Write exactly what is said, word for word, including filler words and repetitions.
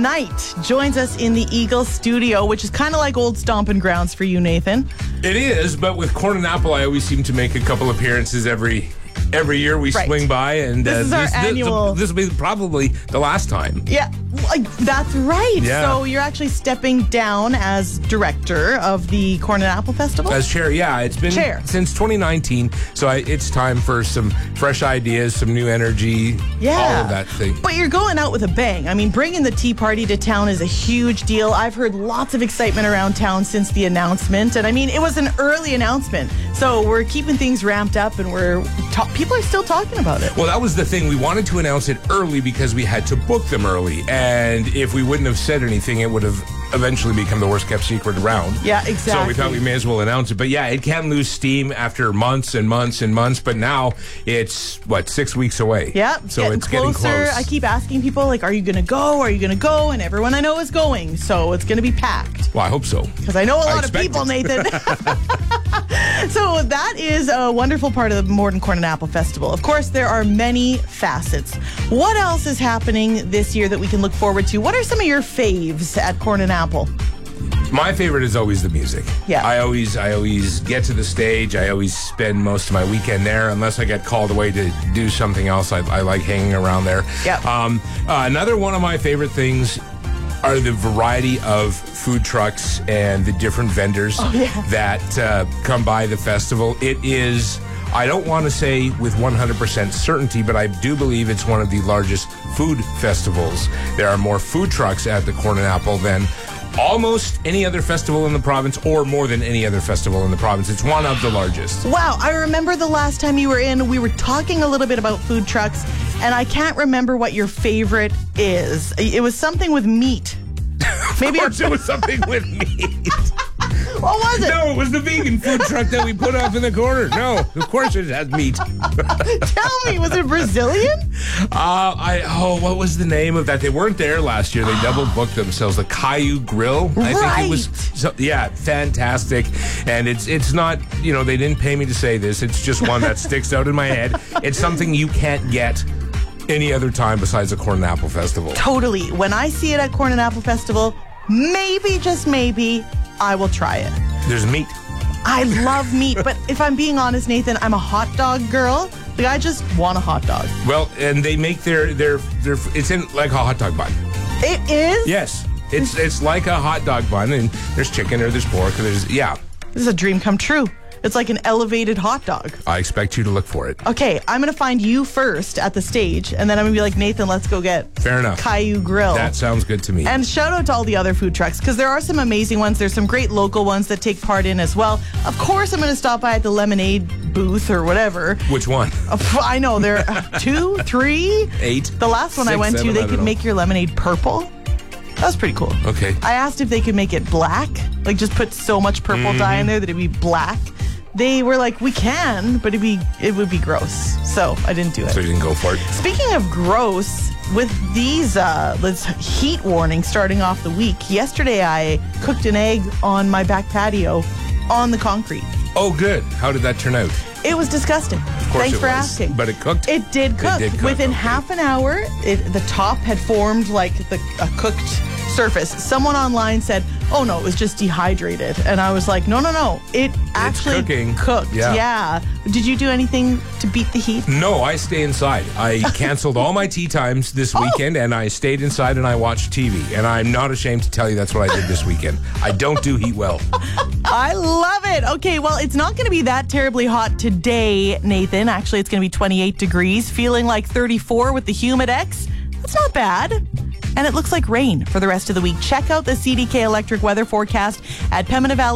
Knight joins us in the Eagle studio, which is kind of like old stomping grounds for you, Nathan. It is, but with Corn and Apple, I always seem to make a couple appearances every every year we right. swing by. And this uh, is our this, annual... This will be probably the last time. Yeah, like, that's right. Yeah. So you're actually stepping down as director of the Corn and Apple Festival? As chair, yeah. It's been chair. since twenty nineteen, so I, it's time for some fresh ideas, some new energy, yeah. all of that thing. But you're going out with a bang. I mean, bringing the Tea Party to town is a huge deal. I've heard lots of excitement around town since the announcement. And I mean, it was an early announcement. So we're keeping things ramped up and we're ta- people are still talking about it. Well, that was the thing. We wanted to announce it early because we had to book them early. And if we wouldn't have said anything, it would have eventually become the worst kept secret around. Yeah, exactly. So we thought we may as well announce it. But yeah, it can lose steam after months and months and months. But now it's, what, six weeks away. Yeah, so getting it's getting closer. close. I keep asking people, like, are you going to go? Are you going to go? And everyone I know is going. So it's going to be packed. Well, I hope so. Because I know a lot of people, it. Nathan. So that is a wonderful part of the Morton Corn and Apple Festival. Of course, there are many facets. What else is happening this year that we can look forward to? What are some of your faves at Corn and Apple? My favorite is always the music. Yeah. I always I always get to the stage. I always spend most of my weekend there unless I get called away to do something else. I, I like hanging around there. Yeah. Um, uh, another one of my favorite things are the variety of food trucks and the different vendors oh, yeah. that uh, come by the festival. It is, I don't want to say with one hundred percent certainty, but I do believe it's one of the largest food festivals. There are more food trucks at the Corn and Apple than almost any other festival in the province, or more than any other festival in the province. It's one of the largest. Wow, I remember the last time you were in, we were talking a little bit about food trucks, and I can't remember what your favorite is. It was something with meat. Maybe of course it was something with meat. What was it? No, it was the vegan food truck that we put off in the corner. No, of course it has meat. Tell me, was it Brazilian? Uh, I oh, what was the name of that? They weren't there last year. They double booked themselves. The Caillou Grill, I right. think it was. So, yeah, fantastic. And it's it's not, you know, they didn't pay me to say this. It's just one that sticks out in my head. It's something you can't get any other time besides the Corn and Apple Festival. Totally. When I see it at Corn and Apple Festival, maybe, just maybe, I will try it. There's meat. I love meat, but if I'm being honest, Nathan, I'm a hot dog girl. Like, I just want a hot dog. Well, and they make their their their. It's in like a hot dog bun. It is? Yes, it's it's like a hot dog bun, and there's chicken or there's pork or there's yeah. This is a dream come true. It's like an elevated hot dog. I expect you to look for it. Okay, I'm going to find you first at the stage, and then I'm going to be like, Nathan, let's go get Fair enough. Caillou Grill. That sounds good to me. And shout out to all the other food trucks, because there are some amazing ones. There's some great local ones that take part in as well. Of course, I'm going to stop by at the lemonade booth or whatever. Which one? I know, there are two, three, eight. The last one six, I went seven, to, they I could know. make your lemonade purple. That was pretty cool. Okay. I asked if they could make it black, like just put so much purple mm-hmm. dye in there that it'd be black. They were like, we can, but it'd be it would be gross. So I didn't do it. So you didn't go for it. Speaking of gross, with these uh, this heat warning starting off the week, yesterday I cooked an egg on my back patio on the concrete. Oh, good. How did that turn out? It was disgusting. Of course Thanks it for was. asking. But it cooked? It did cook. It did cook. Within okay. half an hour, it, the top had formed like the a cooked surface. Someone online said, oh no, it was just dehydrated. And I was like, no, no, no. It actually cooking. cooked. Yeah. yeah. Did you do anything to beat the heat? No, I stay inside. I canceled all my tea times this Oh. weekend, and I stayed inside and I watched T V. And I'm not ashamed to tell you that's what I did this weekend. I don't do heat well. I love it. Okay, well, it's not going to be that terribly hot today, Nathan. Actually, it's going to be twenty-eight degrees, feeling like thirty-four with the Humidex. That's not bad. And it looks like rain for the rest of the week. Check out the C D K Electric weather forecast at Pembina Valley.